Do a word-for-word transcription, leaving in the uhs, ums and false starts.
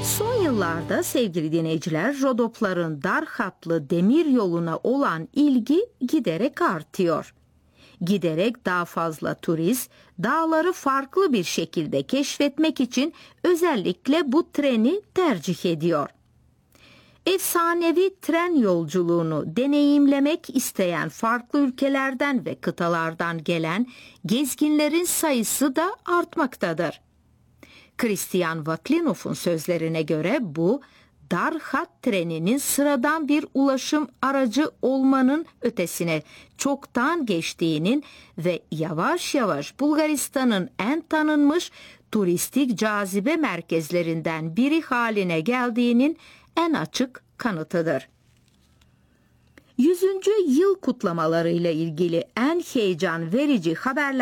Son yıllarda sevgili dinleyiciler, rodopların dar hatlı demir yoluna olan ilgi giderek artıyor. Giderek daha fazla turist dağları farklı bir şekilde keşfetmek için özellikle bu treni tercih ediyor. Efsanevi tren yolculuğunu deneyimlemek isteyen farklı ülkelerden ve kıtalardan gelen gezginlerin sayısı da artmaktadır. Christian Vatlinov'un sözlerine göre bu dar hat treninin sıradan bir ulaşım aracı olmanın ötesine çoktan geçtiğinin ve yavaş yavaş Bulgaristan'ın en tanınmış turistik cazibe merkezlerinden biri haline geldiğinin en açık kanıtıdır. yüzüncü yıl kutlamalarıyla ilgili en heyecan verici haberler